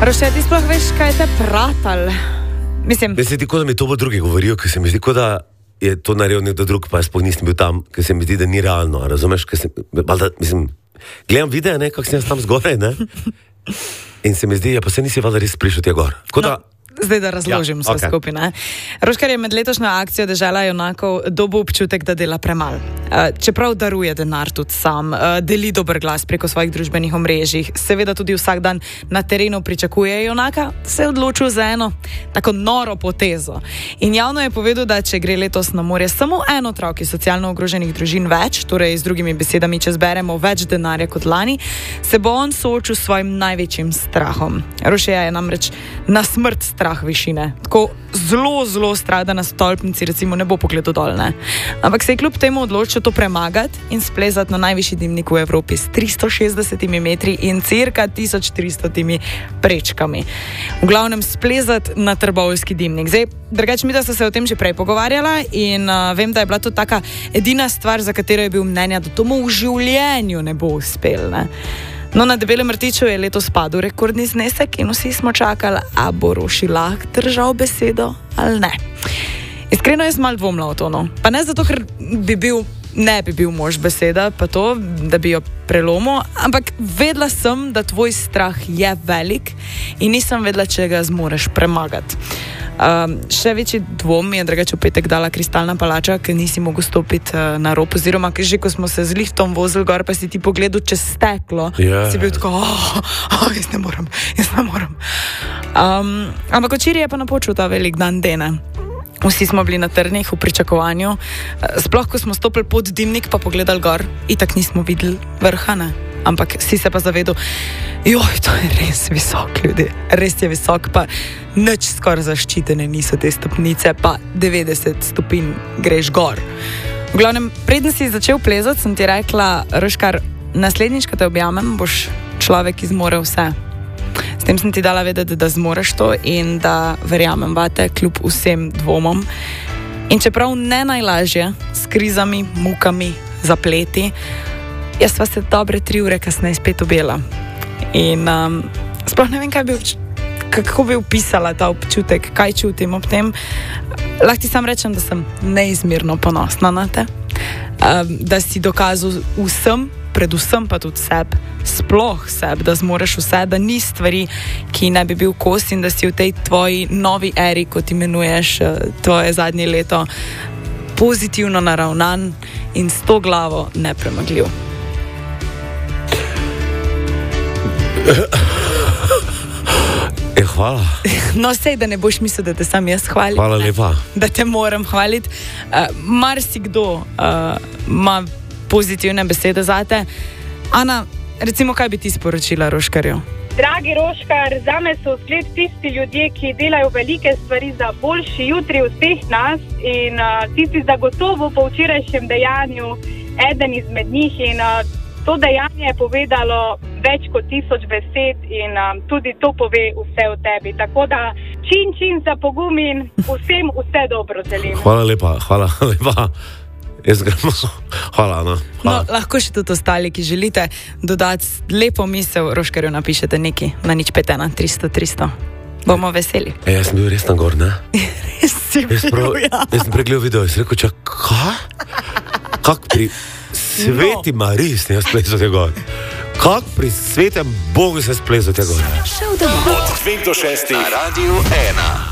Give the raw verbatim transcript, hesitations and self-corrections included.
Roše, ti sploh veš, kaj te pratal? Mislim... Mislim, tako da mi to bo drugi govorijo, ker se mi zdi, da je to naredil nekdo drug, pa jaz sploh nisem bil tam, ker se mi zdi, da ni realno, razumeš? Sem, balda, mislim, gledam videa, ne, kako sem jaz tam zgoraj, ne? In se mi zdi, ja, pa se nisi valjda res prišel tja gor. Tako da... No. Zdaj, da razložim ja, vse okay. skupaj. Ne? Roškar je med letošnjo akcijo Dežela junakov dobil občutek, da dela premalo. Uh, čeprav daruje denar tudi sam, uh, deli dober glas preko svojih družbenih omrežij, seveda tudi vsak dan na terenu pričakuje junaka, se je odločil za eno tako noro potezo. In javno je povedal, da če gre letos na morje samo en otrok iz socialno ogroženih družin več, torej z drugimi besedami, če zberemo več denarja kot lani, se bo on soočil s svojim največjim strahom. Rošeja je namreč na smrt strah višine. Tako zelo, zelo strah, da na stolpnici recimo ne bo pogledal dol, ne. Ampak se je kljub temu odločil to premagati in splezati na najvišji dimnik v Evropi s tristo šestdesetimi metri in cirka tisoč tristotimi prečkami. V glavnem splezati na Trbovljski dimnik. Zdaj, drugače mi, da so se o tem že prej pogovarjala in uh, vem, da je bila to taka edina stvar, za katero je bil mnenja, da to mu v življenju ne bo uspel, ne. No, na Debelem rtiču je letos padel rekordni znesek in vsi smo čakali, a bo Roši lahko držal besedo ali ne. Iskreno jaz malo dvomila o to, no. Pa ne zato, ker bi bil, ne bi bil mož beseda, pa to, da bi jo prelomil, ampak vedela sem, da tvoj strah je velik in nisem vedela, če ga zmoreš premagati. Um, še večji dvom mi je drugače v petek dala Kristalna palača, ker nisi mogel stopiti uh, na rob, oziroma ker že ko smo se z liftom vozili gor, pa si ti pogledal čez steklo, yeah. Si bil tako, oh, oh, jaz ne moram, jaz ne moram. Um, ampak včeraj je pa napočil ta velik dan dene. Vsi smo bili na trnih v pričakovanju, sploh ko smo stopili pod dimnik pa pogledali gor, itak nismo videli vrha, ne? Ampak si se pa zavedel, joj, to je res visok, ljudi, res je visok, pa nič skoraj zaščitene niso te stopnice, pa devetdeset stopinj greš gor. V glavnem, preden si začel plezati, sem ti rekla, Roškar, naslednjič, ko te objamem, boš človek, ki zmore vse. S tem sem ti dala vedeti, da zmoreš to in da verjamem vate, kljub vsem dvomom. In čeprav ne najlažje, s krizami, mukami, zapleti, jaz sva se dobre tri ure kasneje spet objela. In um, sploh ne vem, kaj bi, kako bi opisala ta občutek, kaj čutim ob tem. Lahko ti sam rečem, da sem neizmerno ponosna na te, um, da si dokazal vsem, predvsem pa tudi sebi, sploh sebi, da zmoreš vse, da ni stvari, ki ne bi bil kos in da si v tej tvoji novi eri, kot imenuješ tvoje zadnje leto, pozitivno naravnan in s to glavo nepremagljiv. E, hvala. No, sej, da ne boš mislil, da te sam jaz hvalim. Hvala lepa. Da te moram hvaliti. Uh, marsikdo uh, ima pozitivne besede zate. Ana, recimo, kaj bi ti sporočila Roškarju? Dragi Roškar, zame so zgled tisti ljudje, ki delajo velike stvari za boljši jutri vseh nas in uh, ti si zagotovo po včerajšnjem dejanju eden izmed njih in uh, to dejanje je povedalo več kot tisoč besed in um, tudi to pove vse o tebi. Tako da čin, čin za pogum in vsem vse dobro želim. Hvala lepa, hvala lepa. Jaz gremo. Hvala, no. Hvala. No, lahko še tudi ostali, ki želite dodati lepo misel Roškarju, napišete nekaj na nič pet ena tristo tristo. Bomo veseli. E, jaz sem bil res tam gor, ne? Res si bil, prav, ja. Jaz sem pregledal video, jaz sem rekel, čak, kaj? Kak pri sveti no. Mariji sem jaz plezal tja gor? Kak pri svetem Bogu sem splezal tja gor? Od dveh do šestih na Radiu ena.